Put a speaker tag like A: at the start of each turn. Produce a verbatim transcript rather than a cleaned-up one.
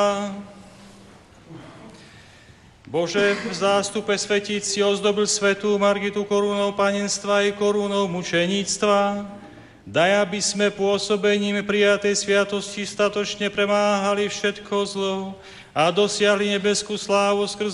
A: Bože, v zástupe svetíc si ozdobil svätú Margitu korunou panenstva i korunou mučeníctva. Daj, aby sme pôsobením prijatej sviatosti statočne premáhali všetko zlo a dosiahli nebeskú slávu skrz